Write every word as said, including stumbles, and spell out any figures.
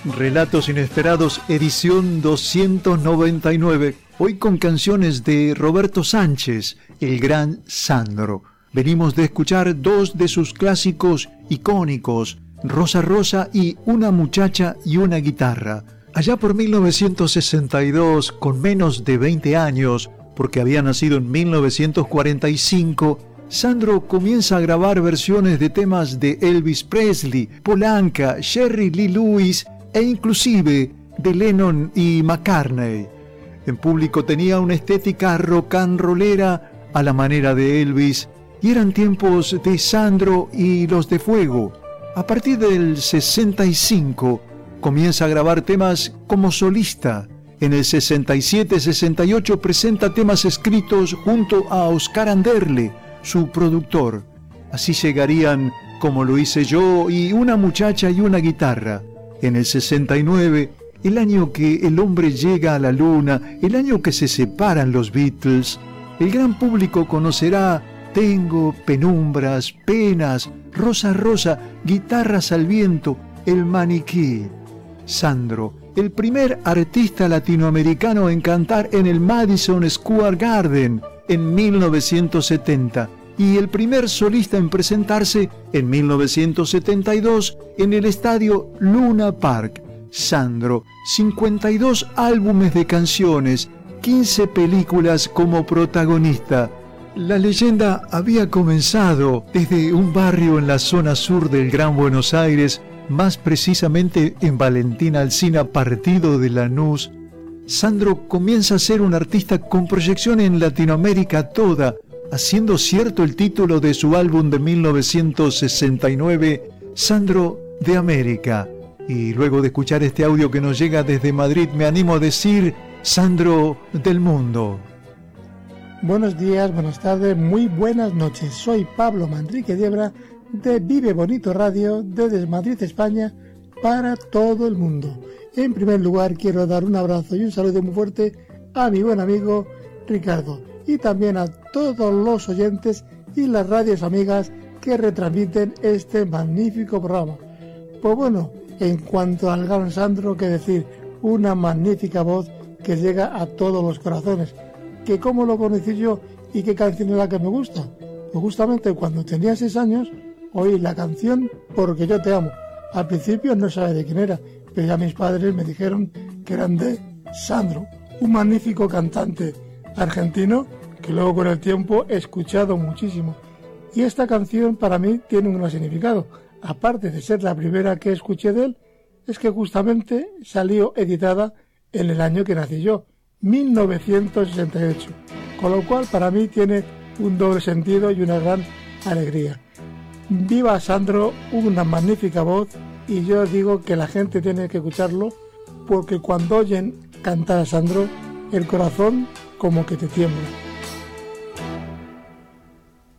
Relatos Inesperados, edición doscientos noventa y nueve. Hoy con canciones de Roberto Sánchez, el gran Sandro. Venimos de escuchar dos de sus clásicos icónicos, Rosa Rosa y Una muchacha y una guitarra. Allá por mil novecientos sesenta y dos, con menos de veinte años, porque había nacido en mil novecientos cuarenta y cinco, Sandro comienza a grabar versiones de temas de Elvis Presley, Paul Anka, Jerry Lee Lewis e inclusive de Lennon y McCartney. En público tenía una estética rock and rollera a la manera de Elvis, y eran tiempos de Sandro y los de Fuego. A partir del sesenta y cinco comienza a grabar temas como solista. En el sesenta y siete sesenta y ocho presenta temas escritos junto a Oscar Anderle, su productor. Así llegarían Como lo hice yo y Una muchacha y una guitarra. En el sesenta y nueve, el año que el hombre llega a la luna, el año que se separan los Beatles, el gran público conocerá Tengo, Penumbras, Penas, Rosa Rosa, Guitarras al viento, El maniquí. Sandro, el primer artista latinoamericano en cantar en el Madison Square Garden en mil novecientos setenta y el primer solista en presentarse en mil novecientos setenta y dos en el estadio Luna Park. Sandro, cincuenta y dos álbumes de canciones, quince películas como protagonista. La leyenda había comenzado desde un barrio en la zona sur del Gran Buenos Aires, más precisamente en Valentín Alsina, partido de Lanús. Sandro comienza a ser un artista con proyección en Latinoamérica toda, haciendo cierto el título de su álbum de mil novecientos sesenta y nueve, Sandro de América. Y luego de escuchar este audio que nos llega desde Madrid, me animo a decir Sandro del mundo. Buenos días, buenas tardes, muy buenas noches. Soy Pablo Manrique Diebra de Vive Bonito Radio desde Madrid, España, para todo el mundo. En primer lugar, quiero dar un abrazo y un saludo muy fuerte a mi buen amigo Ricardo y también a todos los oyentes y las radios amigas que retransmiten este magnífico programa. Pues bueno, en cuanto al gran Sandro, que decir, una magnífica voz que llega a todos los corazones. Que cómo lo conocí yo y qué canción es la que me gusta. Pues justamente cuando tenía seis años oí la canción Porque yo te amo. Al principio no sabía de quién era, pero ya mis padres me dijeron que eran de Sandro, un magnífico cantante argentino que luego con el tiempo he escuchado muchísimo. Y esta canción para mí tiene un gran significado. Aparte de ser la primera que escuché de él, es que justamente salió editada en el año que nací yo, mil novecientos sesenta y ocho, con lo cual para mí tiene un doble sentido y una gran alegría. Viva Sandro, una magnífica voz, y yo digo que la gente tiene que escucharlo porque cuando oyen cantar a Sandro, el corazón como que te tiembla.